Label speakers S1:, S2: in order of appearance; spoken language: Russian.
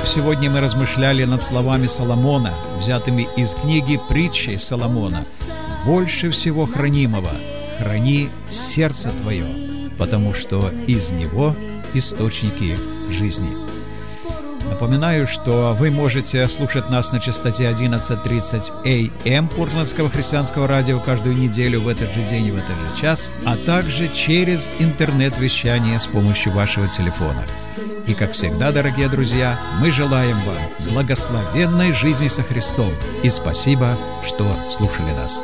S1: сегодня мы размышляли над словами Соломона, взятыми из книги «Притчи Соломона». «Больше всего хранимого храни сердце твое, потому что из него источники жизни». Напоминаю, что вы можете слушать нас на частоте 11:30 АМ Портлендского христианского радио каждую неделю в этот же день и в этот же час, а также через интернет-вещание с помощью вашего телефона. И, как всегда, дорогие друзья, мы желаем вам благословенной жизни со Христом. И спасибо, что слушали нас.